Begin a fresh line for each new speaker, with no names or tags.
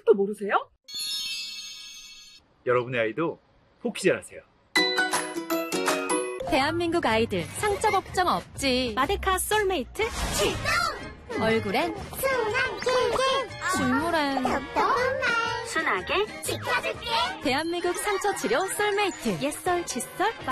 이것도 모르세요?
여러분의 아이도 포키젤하세요.
대한민국 아이들 상처 걱정 없지. 마데카 솔메이트 출동! 얼굴엔 순한 꿀꿀, 실물엔 순하게 지켜줄게. 대한민국 상처 치료 솔메이트. 옛설, 칫솔,